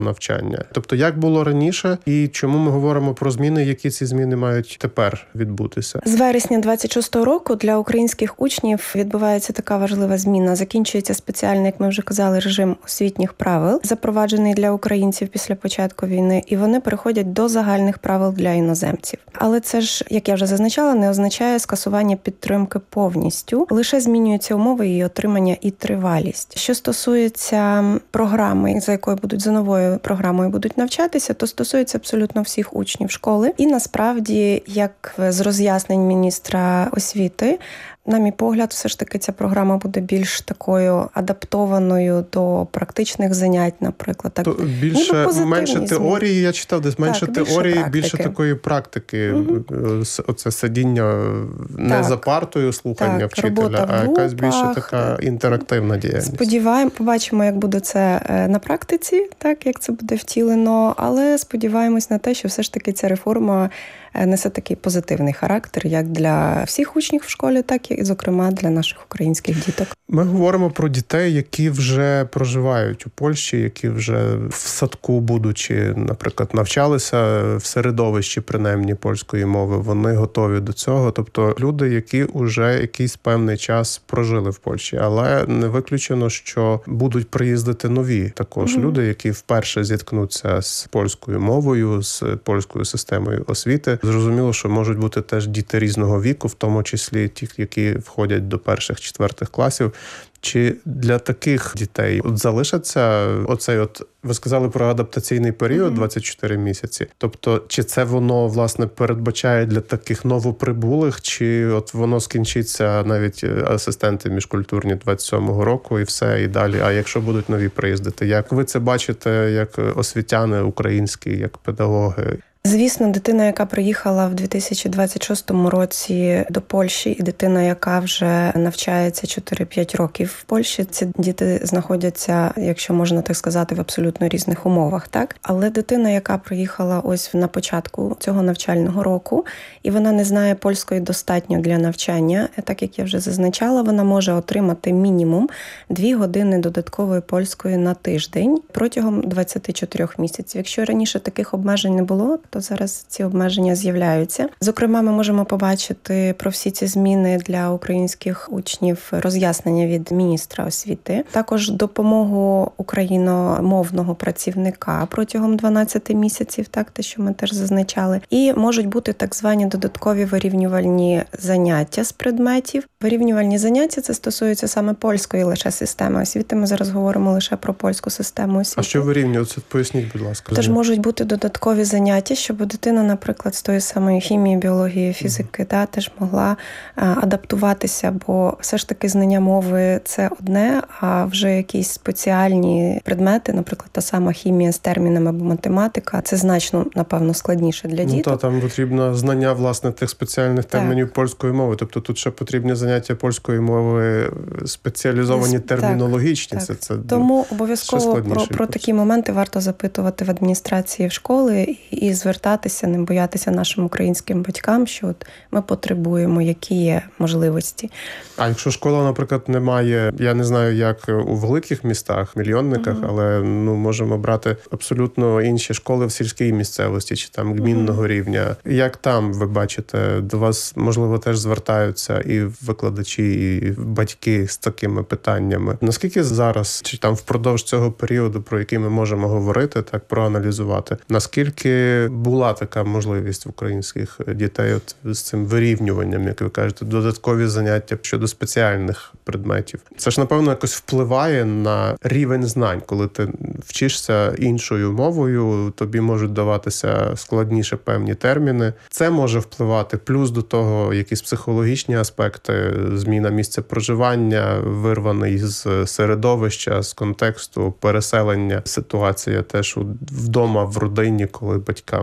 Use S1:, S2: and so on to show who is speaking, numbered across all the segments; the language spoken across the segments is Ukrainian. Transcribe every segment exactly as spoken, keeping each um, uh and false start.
S1: навчання. Тобто, як було раніше і чому ми говоримо про зміни, які ці зміни мають тепер відбутися?
S2: З вересня двадцять шостого року для українських учнів відбувається така важлива зміна. Закінчується спеціальний, як ми вже казали, режим освітніх правил, запроваджений для українців після початку війни, і вони переходять до загальних правил для іноземців. Але це ж, як я вже зазначала, не означає скасування підтримки повністю. Лише змінюються умови її отримання і тривалість. Що стосується програми, за якою будуть за новою програмою будуть навчатися, то стосується абсолютно всіх учнів школи. І насправді, як з роз'яснень міністра освіти, на мій погляд, все ж таки ця програма буде більш такою адаптованою до практичних занять, наприклад. Так,
S1: більше, менше теорії, я читав, десь менше
S2: так,
S1: теорії,
S2: більше,
S1: більше такої практики. Угу. Оце сидіння не так, за партою, слухання так, вчителя, а якась більше така інтерактивна діяльність.
S2: Сподіваємо, побачимо, як буде це на практиці, так, як це буде втілено, але сподіваємось на те, що все ж таки ця реформа несе такий позитивний характер, як для всіх учнів в школі, так і, зокрема, для наших українських діток.
S1: Ми говоримо про дітей, які вже проживають у Польщі, які вже в садку, будучи, наприклад, навчалися в середовищі, принаймні, польської мови, вони готові до цього. Тобто люди, які вже якийсь певний час прожили в Польщі. Але не виключено, що будуть приїздити нові також mm-hmm. люди, які вперше зіткнуться з польською мовою, з польською системою освіти. Зрозуміло, що можуть бути теж діти різного віку, в тому числі ті, які входять до перших-четвертих класів. Чи для таких дітей от залишаться оцей от, ви сказали про адаптаційний період двадцять чотири місяці. Тобто, чи це воно, власне, передбачає для таких новоприбулих, чи от воно скінчиться навіть асистенти міжкультурні двадцять сьомого року і все, і далі. А якщо будуть нові приїздити? Як ви це бачите, як освітяни українські, як педагоги?
S2: Звісно, дитина, яка приїхала в дві тисячі двадцять шостому році до Польщі, і дитина, яка вже навчається чотири-п'ять років в Польщі, ці діти знаходяться, якщо можна так сказати, в абсолютно різних умовах, так? Але дитина, яка приїхала ось на початку цього навчального року, і вона не знає польської достатньо для навчання, так як я вже зазначала, вона може отримати мінімум дві години додаткової польської на тиждень протягом двадцяти чотирьох місяців. Якщо раніше таких обмежень не було, то зараз ці обмеження з'являються. Зокрема, ми можемо побачити про всі ці зміни для українських учнів роз'яснення від міністра освіти. Також допомогу україномовного працівника протягом дванадцяти місяців, так, те, що ми теж зазначали. І можуть бути так звані додаткові вирівнювальні заняття з предметів. Вирівнювальні заняття – це стосується саме польської лише системи освіти. Ми зараз говоримо лише про польську систему освіти.
S1: А що вирівнюється? Поясніть, будь ласка.
S2: Тож можуть бути додаткові заняття, щоб дитина, наприклад, з тої самої хімії, біології, фізики, mm. да, теж могла а, адаптуватися, бо все ж таки знання мови – це одне, а вже якісь спеціальні предмети, наприклад, та сама хімія з термінами або математика, це значно, напевно, складніше для діток.
S1: Ну, та, там потрібно знання, власне, тих спеціальних термінів так. польської мови. Тобто тут ще потрібні заняття польської мови спеціалізовані
S2: так,
S1: термінологічні.
S2: Так.
S1: Це, це
S2: Тому обов'язково про, про такі моменти варто запитувати в адміністрації в школи і звертатися, не боятися нашим українським батькам, що от ми потребуємо, які є можливості.
S1: А якщо школа, наприклад, не має, я не знаю, як у великих містах, мільйонниках, mm-hmm. але ну можемо брати абсолютно інші школи в сільській місцевості чи там гмінного mm-hmm. рівня. Як там, ви бачите, до вас, можливо, теж звертаються і викладачі, і батьки з такими питаннями? Наскільки зараз, чи там впродовж цього періоду, про який ми можемо говорити, так проаналізувати, наскільки була така можливість в українських дітей от з цим вирівнюванням, як ви кажете, додаткові заняття щодо спеціальних предметів? Це ж, напевно, якось впливає на рівень знань. Коли ти вчишся іншою мовою, тобі можуть даватися складніше певні терміни. Це може впливати. Плюс до того якісь психологічні аспекти, зміна місця проживання, вирваний з середовища, з контексту, переселення. Ситуація теж вдома, в родині, коли батькам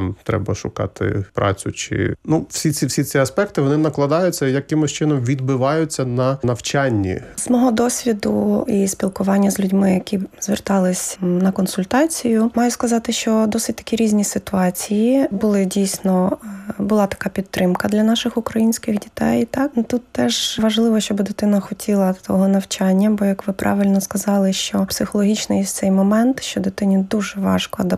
S1: там треба шукати працю, чи ну всі ці всі ці аспекти вони накладаються і якимось чином відбиваються на навчанні.
S2: З мого досвіду і спілкування з людьми, які звертались на консультацію, маю сказати, що досить такі різні ситуації були дійсно. Була така підтримка для наших українських дітей. Так, тут теж важливо, щоб дитина хотіла того навчання, бо, як ви правильно сказали, що психологічний цей момент, що дитині дуже важко адаптуватися